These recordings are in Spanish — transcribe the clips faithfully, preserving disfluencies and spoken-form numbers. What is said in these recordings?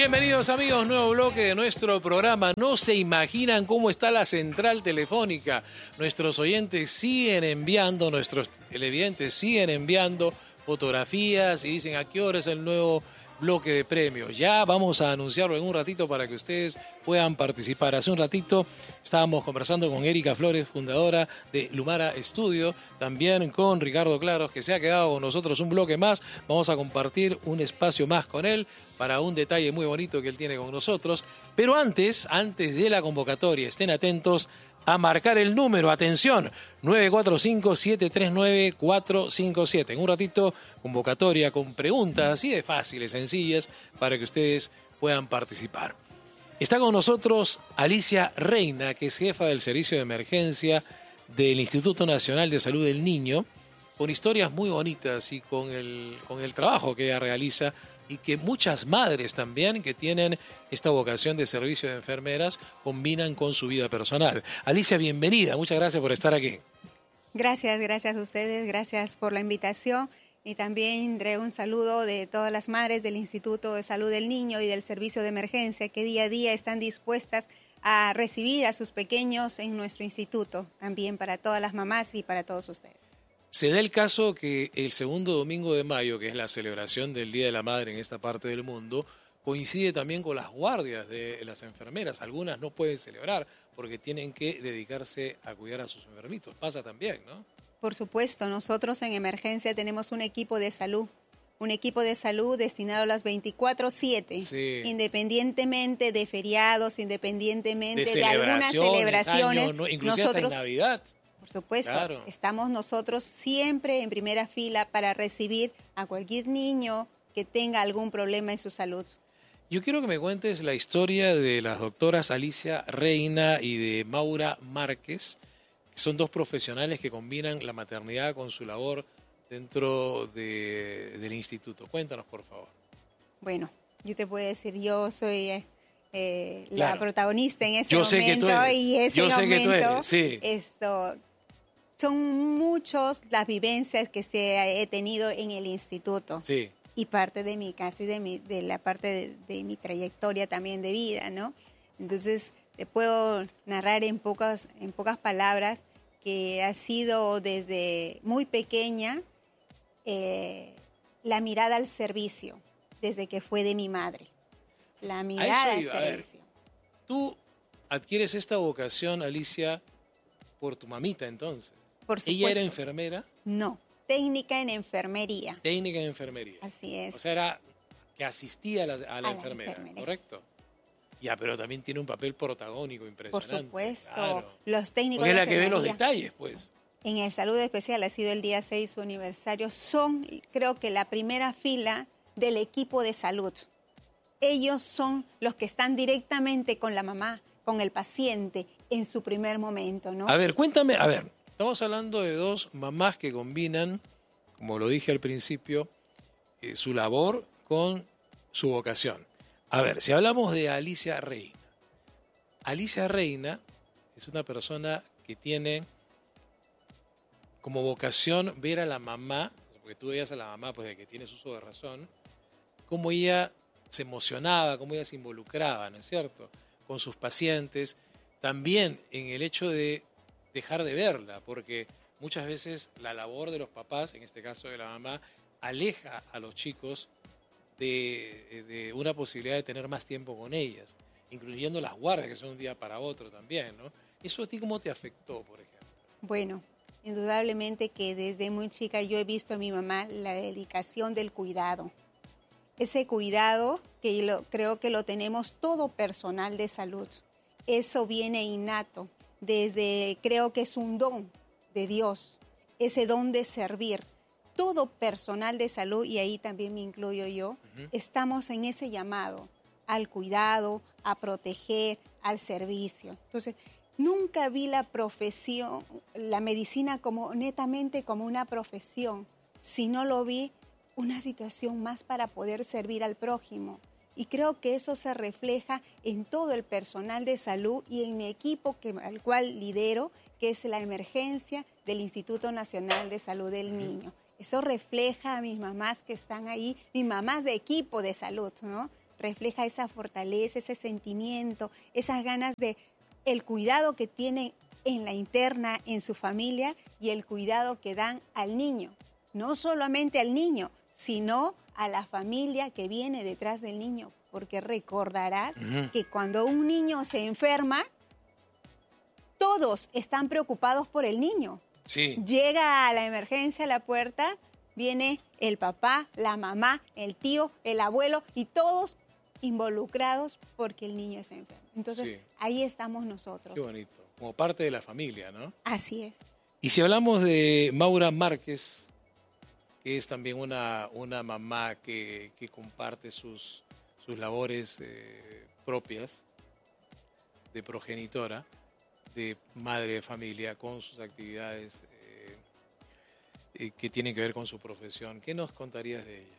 Bienvenidos amigos, nuevo bloque de nuestro programa. No se imaginan cómo está la central telefónica. Nuestros oyentes siguen enviando, nuestros televidentes siguen enviando fotografías y dicen a qué hora es el nuevo bloque de premios. Ya vamos a anunciarlo en un ratito para que ustedes puedan participar. Hace un ratito estábamos conversando con Erika Flores, fundadora de Lumara Studio, también con Ricardo Claros, que se ha quedado con nosotros un bloque más. Vamos a compartir un espacio más con él para un detalle muy bonito que él tiene con nosotros. Pero antes, antes de la convocatoria, estén atentos a marcar el número. Atención, nueve cuatro cinco, siete tres nueve, cuatro cinco siete. En un ratito, convocatoria con preguntas así de fáciles, sencillas, para que ustedes puedan participar. Está con nosotros Alicia Reina, que es jefa del Servicio de Emergencia del Instituto Nacional de Salud del Niño, con historias muy bonitas y con el, con el trabajo que ella realiza, y que muchas madres también que tienen esta vocación de servicio de enfermeras combinan con su vida personal. Alicia, bienvenida. Muchas gracias por estar aquí. Gracias, gracias a ustedes. Gracias por la invitación. Y también entrego un saludo de todas las madres del Instituto de Salud del Niño y del Servicio de Emergencia que día a día están dispuestas a recibir a sus pequeños en nuestro instituto. También para todas las mamás y para todos ustedes. Se da el caso que el segundo domingo de mayo, que es la celebración del Día de la Madre en esta parte del mundo, coincide también con las guardias de las enfermeras. Algunas no pueden celebrar porque tienen que dedicarse a cuidar a sus enfermitos. Pasa también, ¿no? Por supuesto, nosotros en emergencia tenemos un equipo de salud, un equipo de salud destinado a las veinticuatro siete, sí. Independientemente de feriados, independientemente de, de algunas celebraciones. Años, ¿no? Inclusive nosotros, hasta en Navidad. Por supuesto, claro. Estamos nosotros siempre en primera fila para recibir a cualquier niño que tenga algún problema en su salud. Yo quiero que me cuentes la historia de las doctoras Alicia Reina y de Maura Márquez, que son dos profesionales que combinan la maternidad con su labor dentro de, del instituto. Cuéntanos, por favor. Bueno, yo te puedo decir, yo soy eh, eh, claro. la protagonista en ese yo momento sé que tú eres. y ese yo sé momento, que tú eres. Sí. Esto, son muchos las vivencias que se he tenido en el instituto. Sí. Y parte de mi, casi de mi, de la parte de, de mi trayectoria también de vida, ¿no? Entonces, te puedo narrar en pocas, en pocas palabras que ha sido desde muy pequeña eh, la mirada al servicio, desde que fue de mi madre. La mirada al servicio. Tú adquieres esta vocación, Alicia, por tu mamita, entonces. Por supuesto. ¿Ella era enfermera? No, técnica en enfermería. Técnica en enfermería. Así es. O sea, era que asistía a la, a la, a la enfermera, enfermera, ¿correcto? Ya, pero también tiene un papel protagónico impresionante. Por supuesto. Claro. Los técnicos Porque es de la que ve los detalles, pues. En el Salud Especial ha sido el día seis su aniversario. Son, creo que, la primera fila del equipo de salud. Ellos son los que están directamente con la mamá, con el paciente, en su primer momento, ¿no? A ver, cuéntame, a ver, estamos hablando de dos mamás que combinan, como lo dije al principio, eh, su labor con su vocación. A ver, si hablamos de Alicia Reina. Alicia Reina es una persona que tiene como vocación ver a la mamá, porque tú veías a la mamá pues de que tienes uso de razón, cómo ella se emocionaba, cómo ella se involucraba, ¿no es cierto?, con sus pacientes, también en el hecho de dejar de verla, porque muchas veces la labor de los papás, en este caso de la mamá, aleja a los chicos de, de una posibilidad de tener más tiempo con ellas, incluyendo las guardias, que son de un día para otro también, ¿no? ¿Eso a ti cómo te afectó, por ejemplo? Bueno, indudablemente que desde muy chica yo he visto a mi mamá la dedicación del cuidado. Ese cuidado que lo, creo que lo tenemos todo personal de salud. Eso viene innato, desde creo que es un don de Dios, ese don de servir. Todo personal de salud, y ahí también me incluyo yo, uh-huh. Estamos en ese llamado al cuidado, a proteger, al servicio. Entonces, nunca vi la profesión, la medicina como netamente como una profesión, sino lo vi una situación más para poder servir al prójimo. Y creo que eso se refleja en todo el personal de salud y en mi equipo que, al cual lidero, que es la emergencia del Instituto Nacional de Salud del Niño. Eso refleja a mis mamás que están ahí, mis mamás de equipo de salud, ¿no? refleja esa fortaleza, ese sentimiento, esas ganas de el cuidado que tienen en la interna, en su familia, y el cuidado que dan al niño. No solamente al niño, sino a la familia que viene detrás del niño. Porque recordarás uh-huh. que cuando un niño se enferma, todos están preocupados por el niño. Sí. Llega a la emergencia a la puerta, viene el papá, la mamá, el tío, el abuelo, y todos involucrados porque el niño es enfermo. Entonces, sí. ahí estamos nosotros. Qué bonito, como parte de la familia, ¿no? Así es. Y si hablamos de Maura Márquez, que es también una, una mamá que, que comparte sus, sus labores eh, propias de progenitora, de madre de familia, con sus actividades eh, eh, que tienen que ver con su profesión. ¿Qué nos contarías de ella?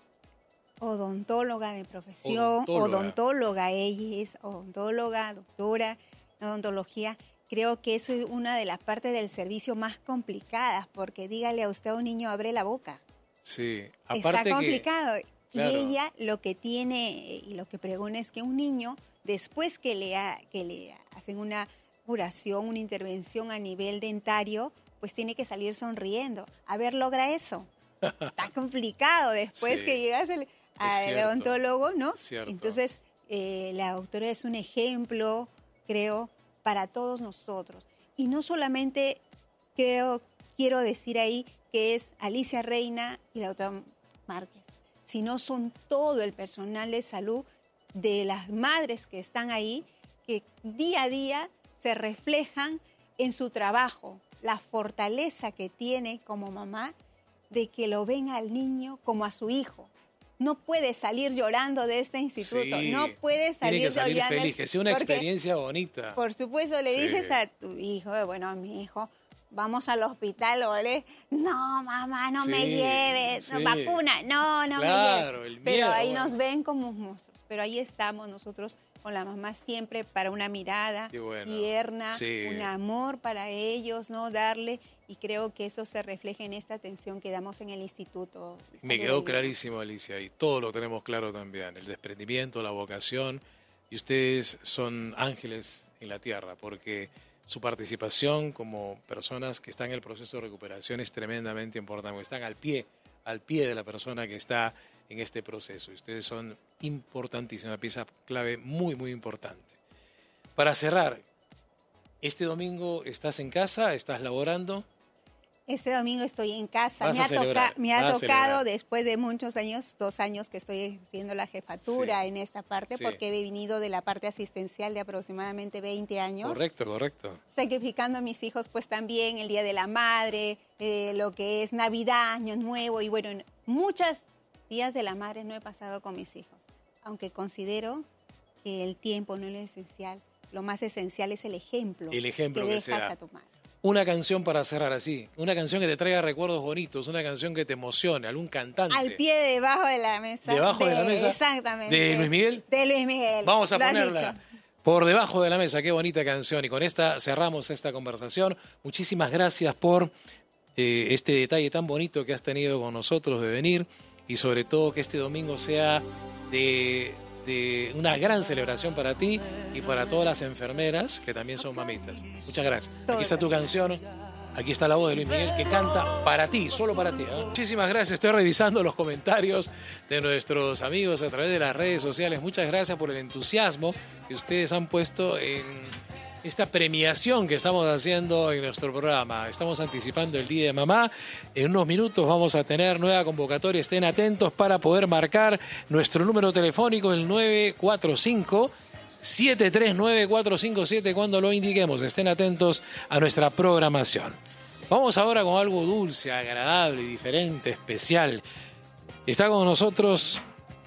Odontóloga de profesión, odontóloga. odontóloga, ella es odontóloga, doctora en odontología. Creo que eso es una de las partes del servicio más complicadas, porque dígale a usted a un niño, abre la boca. Sí, aparte está complicado. Que, claro. Y ella lo que tiene y lo que pregona es que un niño, después que le, ha, que le hacen una curación, una intervención a nivel dentario, pues tiene que salir sonriendo. A ver, logra eso. Está complicado después sí. que llegas al, al odontólogo, ¿no? Entonces, eh, la doctora es un ejemplo, creo, para todos nosotros. Y no solamente creo, quiero decir ahí que es Alicia Reina y la doctora Márquez, sino son todo el personal de salud de las madres que están ahí, que día a día se reflejan en su trabajo, la fortaleza que tiene como mamá de que lo ven al niño como a su hijo. No puede salir llorando de este instituto, sí, no puede salir, tiene que salir llorando. feliz, que sea una porque, experiencia bonita. Por supuesto, le sí. dices a tu hijo, bueno, a mi hijo, vamos al hospital, o le, no, mamá, no sí, me lleves, sí. no, vacuna, no, no claro, me lleves. El miedo, Pero ahí bueno. nos ven como monstruos, pero ahí estamos nosotros con la mamá siempre para una mirada bueno. tierna, sí. un amor para ellos, ¿no? Darle, y creo que eso se refleja en esta atención que damos en el instituto. Me quedó clarísimo, Alicia, y todo lo tenemos claro también, el desprendimiento, la vocación, y ustedes son ángeles en la tierra, porque su participación como personas que están en el proceso de recuperación es tremendamente importante, están al pie, al pie de la persona que está en este proceso. Ustedes son importantísima, pieza clave muy, muy importante. Para cerrar, ¿este domingo estás en casa? ¿Estás laborando? Este domingo estoy en casa. Vas Me ha, toca, me ha tocado celebrar. Después de muchos años, dos años que estoy ejerciendo la jefatura sí. en esta parte, sí. porque he venido de la parte asistencial de aproximadamente veinte años. Correcto, correcto. Sacrificando a mis hijos, pues también el Día de la Madre, eh, lo que es Navidad, Año Nuevo, y bueno, muchos días de la madre no he pasado con mis hijos, aunque considero que el tiempo no es lo esencial. Lo más esencial es el ejemplo, el ejemplo que, que dejas sea. a tu madre. Una canción para cerrar así, una canción que te traiga recuerdos bonitos, una canción que te emocione, algún cantante. Al pie, debajo de la mesa. ¿Debajo de, de la mesa? Exactamente. ¿De Luis Miguel? De Luis Miguel. Vamos a ponerla por debajo de la mesa, qué bonita canción. Y con esta cerramos esta conversación. Muchísimas gracias por eh, este detalle tan bonito que has tenido con nosotros de venir, y sobre todo que este domingo sea de... de una gran celebración para ti y para todas las enfermeras que también son mamitas. Muchas gracias. Aquí está tu canción, aquí está la voz de Luis Miguel que canta para ti, solo para ti, ¿eh? Muchísimas gracias. Estoy revisando los comentarios de nuestros amigos a través de las redes sociales. Muchas gracias por el entusiasmo que ustedes han puesto en esta premiación que estamos haciendo en nuestro programa. Estamos anticipando el Día de Mamá. En unos minutos vamos a tener nueva convocatoria. Estén atentos para poder marcar nuestro número telefónico, el nueve cuatro cinco, siete tres nueve, cuatro cinco siete, cuando lo indiquemos. Estén atentos a nuestra programación. Vamos ahora con algo dulce, agradable, diferente, especial. Está con nosotros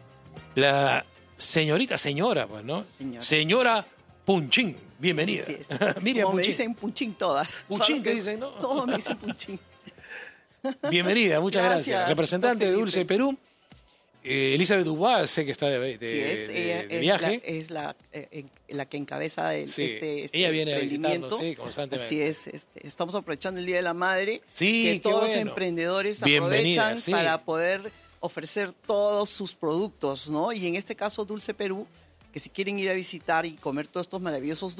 la señorita, señora, pues, ¿no? Señora, señora Punchín. Bienvenida. Sí, Miriam Como Punchín. me dicen Punchín todas. Punchín, ¿qué ¿qué dicen? No? Todos me dicen Punchín. Bienvenida, muchas gracias. Gracias, Representante de Dulce Perú, eh, Elizabeth Dubois, sé que está de, de, sí, es, de, ella de es viaje. La, es la, eh, la que encabeza el, sí, este, este ella viene a emprendimiento. visitarnos, sí, constantemente. Así es, este, estamos aprovechando el Día de la Madre, sí, que todos bueno. los emprendedores Bienvenida, aprovechan sí. para poder ofrecer todos sus productos, ¿no? Y en este caso Dulce Perú, que si quieren ir a visitar y comer todos estos maravillosos